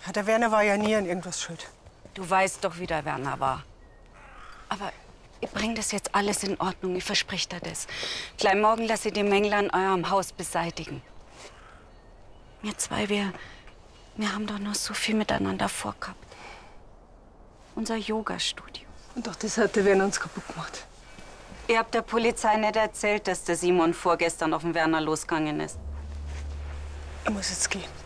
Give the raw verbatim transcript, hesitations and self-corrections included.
Ja, der Werner war ja nie an irgendwas schuld. Du weißt doch, wie der Werner war. Aber ich bring das jetzt alles in Ordnung, ich versprich dir das. Gleich morgen lasse ich die Mängel an eurem Haus beseitigen. Wir zwei, wir, wir haben doch noch so viel miteinander vorgehabt. Unser Yoga-Studio. Und doch das hat der Werner uns kaputt gemacht. Ihr habt der Polizei nicht erzählt, dass der Simon vorgestern auf den Werner losgegangen ist. Ich muss jetzt gehen.